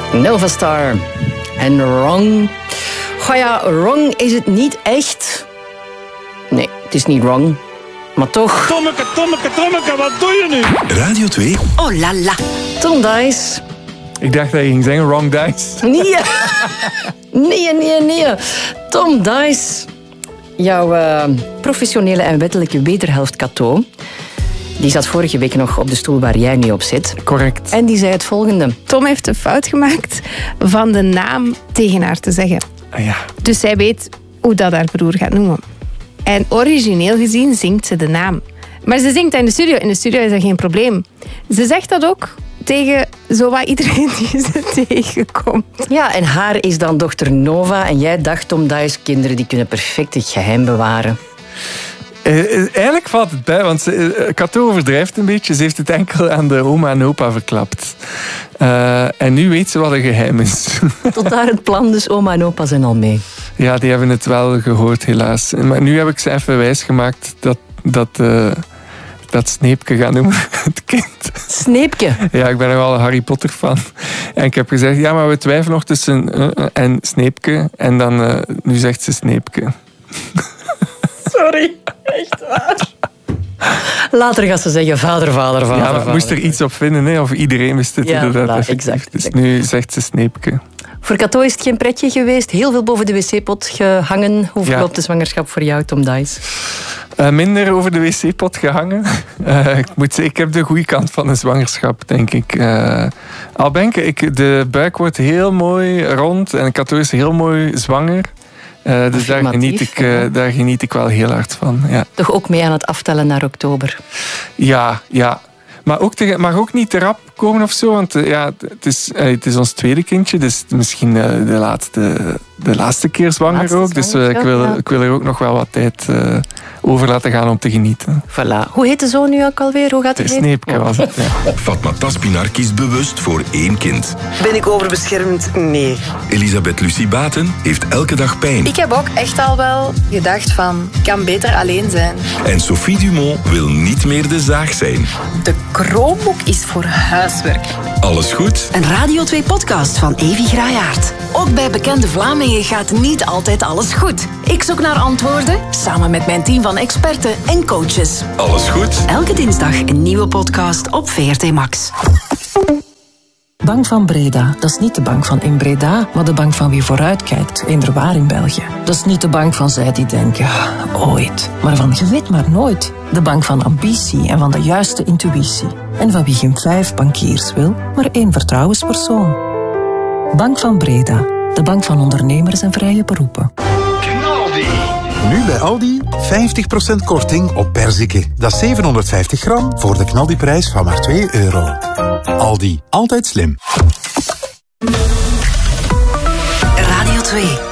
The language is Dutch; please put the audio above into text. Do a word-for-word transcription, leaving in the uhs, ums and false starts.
Nova Star. En wrong. Goh ja, wrong is het niet echt. Nee, het is niet wrong. Maar toch... Tommeke, Tommeke, Tommeke, wat doe je nu? Radio twee. Oh la la. Tom Dice. Ik dacht dat je ging zeggen wrong dice. Nee. Nee, nee, nee. Tom Dice. Jouw uh, professionele en wettelijke wederhelft Cato. Die zat vorige week nog op de stoel waar jij nu op zit. Correct. En die zei het volgende. Tom heeft een fout gemaakt van de naam tegen haar te zeggen. Ah, ja. Dus zij weet hoe dat haar broer gaat noemen. En origineel gezien zingt ze de naam. Maar ze zingt dat in de studio. In de studio is dat geen probleem. Ze zegt dat ook tegen zowat iedereen die ze tegenkomt. Ja, en haar is dan dochter Nova. En jij dacht, Tom Dice, kinderen die kunnen perfect het geheim bewaren. Uh, eigenlijk valt het bij, want uh, Cato overdrijft een beetje. Ze heeft het enkel aan de oma en opa verklapt. Uh, en nu weet ze wat een geheim is. Tot daar het plan, dus oma en opa zijn al mee. Ja, die hebben het wel gehoord, helaas. Maar nu heb ik ze even wijsgemaakt dat, dat, uh, dat Sneepke gaat noemen, het kind. Sneepke? Ja, ik ben nogal een Harry Potter fan. En ik heb gezegd, ja, maar we twijfelen nog tussen uh, uh, en Sneepke. En dan, uh, nu zegt ze Sneepke. Sorry, echt waar. Later gaat ze zeggen vader, vader, vader. Ja, maar vader. moest er iets op vinden, hè? Of iedereen wist het Ja, inderdaad voilà, effectief. exact, Dus exact. nu zegt ze Sneepke. Voor Cato is het geen pretje geweest. Heel veel boven de wc-pot gehangen. Hoe verloopt Ja. de zwangerschap voor jou, Tom Dice? Uh, minder over de wc-pot gehangen. Uh, ik moet zeggen, ik heb de goede kant van de zwangerschap, denk ik. Uh, al ben ik, ik, de buik wordt heel mooi rond en Cato is heel mooi zwanger. Uh, dus daar geniet, ik, uh, daar geniet ik wel heel hard van. Ja, Toch ook mee aan het aftellen naar oktober? ja. ja. Maar ook te, mag ook niet te rap komen of zo. Want uh, ja, het, is, uh, het is ons tweede kindje. Dus misschien uh, de, laatste, de laatste keer zwanger Laatste ook. Dus uh, ik, wil, ja. ik wil er ook nog wel wat tijd uh, over laten gaan om te genieten. Voilà. Hoe heet de zoon nu ook alweer? Hoe gaat het De heten? Sneepke was het, ja. Fatma Taspinar kiest bewust voor één kind. Ben ik overbeschermd? Nee. Elisabeth Lucie Baten heeft elke dag pijn. Ik heb ook echt al wel gedacht van, ik kan beter alleen zijn. En Sophie Dumont wil niet meer de zaag zijn. De Chromebook is voor huiswerk. Alles goed? Een Radio twee podcast van Evi Graayaert. Ook bij Bekende Vlamingen gaat niet altijd alles goed. Ik zoek naar antwoorden, samen met mijn team van experten en coaches. Alles goed? Elke dinsdag een nieuwe podcast op V R T Max. Bank van Breda, dat is niet de bank van in Breda, maar de bank van wie vooruitkijkt, inderwaar in België. Dat is niet de bank van zij die denken, ooit, maar van je weet maar nooit. De bank van ambitie en van de juiste intuïtie. En van wie geen vijf bankiers wil, maar één vertrouwenspersoon. Bank van Breda, de bank van ondernemers en vrije beroepen. Nu bij Aldi vijftig procent korting op perziken. Dat is zevenhonderdvijftig gram voor de knaldiprijs van maar twee euro. Aldi, altijd slim. Radio twee.